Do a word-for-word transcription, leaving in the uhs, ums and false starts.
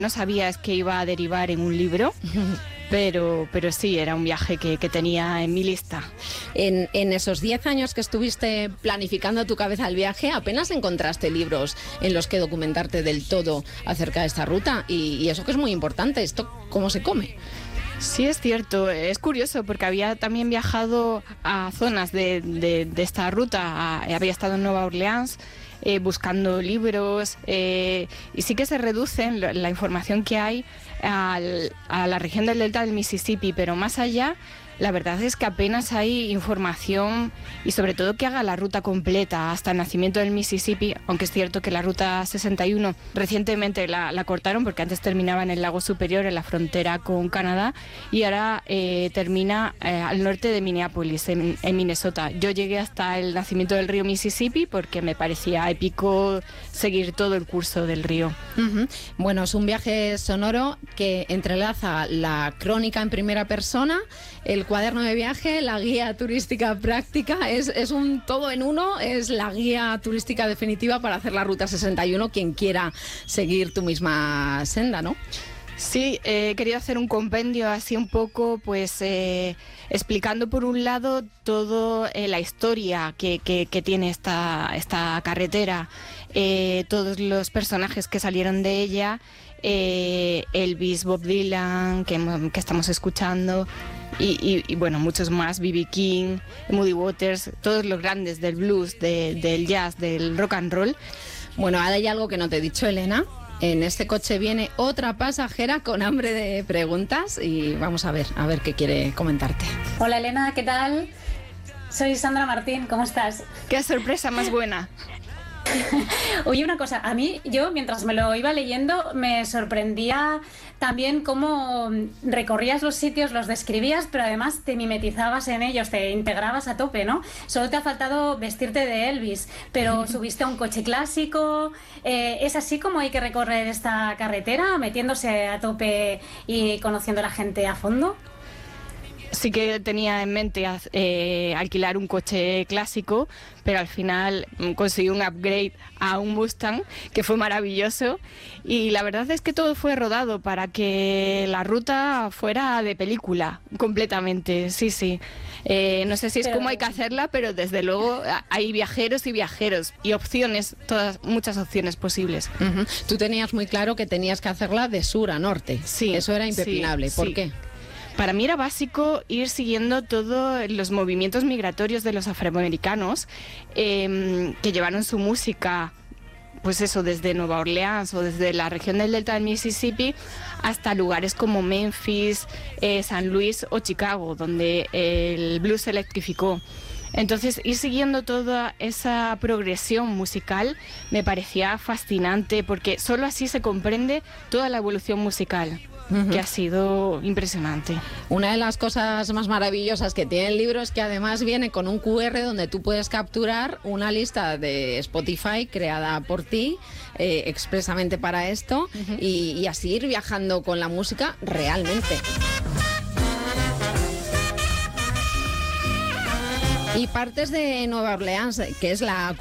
No sabía es que iba a derivar en un libro, pero, pero sí, era un viaje que, que tenía en mi lista. En, en esos diez años que estuviste planificando tu cabeza el viaje, apenas encontraste libros en los que documentarte del todo acerca de esta ruta, y, y eso que es muy importante, esto cómo se come. Sí, es cierto. Es curioso porque había también viajado a zonas de, de, de esta ruta. A, había estado en Nueva Orleans eh, buscando libros eh, y sí que se reduce la, la información que hay al, a la región del delta del Mississippi, pero más allá la verdad es que apenas hay información y sobre todo que haga la ruta completa hasta el nacimiento del Mississippi, aunque es cierto que la ruta sesenta y uno recientemente la, la cortaron porque antes terminaba en el lago Superior, en la frontera con Canadá, y ahora eh, termina eh, al norte de Minneapolis, en, en Minnesota. Yo llegué hasta el nacimiento del río Mississippi porque me parecía épico seguir todo el curso del río. Uh-huh. Bueno, es un viaje sonoro que entrelaza la crónica en primera persona, el cuaderno de viaje, la guía turística práctica, es, es un todo en uno, es la guía turística definitiva para hacer la ruta sesenta y uno, quien quiera seguir tu misma senda, ¿no? Sí, eh, he querido hacer un compendio así un poco, pues eh, explicando por un lado todo eh, la historia que, que, que tiene esta, esta carretera, eh, todos los personajes que salieron de ella, eh, Elvis, Bob Dylan, que, que estamos escuchando, y, y, y bueno, muchos más, B B King, Muddy Waters, todos los grandes del blues, de, del jazz, del rock and roll. Bueno, ahora hay algo que no te he dicho, Elena. En este coche viene otra pasajera con hambre de preguntas y vamos a ver, a ver qué quiere comentarte. Hola Elena, ¿qué tal? Soy Sandra Martín, ¿cómo estás? ¡Qué sorpresa más buena! Oye, una cosa, a mí, yo mientras me lo iba leyendo, me sorprendía también cómo recorrías los sitios, los describías, pero además te mimetizabas en ellos, te integrabas a tope, ¿no? Solo te ha faltado vestirte de Elvis, pero subiste a un coche clásico. Eh, ¿Es así como hay que recorrer esta carretera, metiéndose a tope y conociendo a la gente a fondo? Sí que tenía en mente eh, alquilar un coche clásico, pero al final conseguí un upgrade a un Mustang, que fue maravilloso, y la verdad es que todo fue rodado para que la ruta fuera de película, completamente, sí, sí. Eh, no sé si es pero... cómo hay que hacerla, pero desde luego hay viajeros y viajeros, y opciones, todas, muchas opciones posibles. Uh-huh. Tú tenías muy claro que tenías que hacerla de sur a norte, sí, eso era impepinable, sí, ¿por sí. qué? Para mí era básico ir siguiendo todos los movimientos migratorios de los afroamericanos eh, que llevaron su música, pues eso, desde Nueva Orleans o desde la región del delta del Mississippi hasta lugares como Memphis, eh, San Luis o Chicago, donde el blues se electrificó. Entonces, ir siguiendo toda esa progresión musical me parecía fascinante, porque solo así se comprende toda la evolución musical, uh-huh, que ha sido impresionante. Una de las cosas más maravillosas que tiene el libro es que además viene con un cu erre donde tú puedes capturar una lista de Spotify creada por ti eh, expresamente para esto, uh-huh, y, y así ir viajando con la música realmente. Y partes de Nueva Orleans, que es la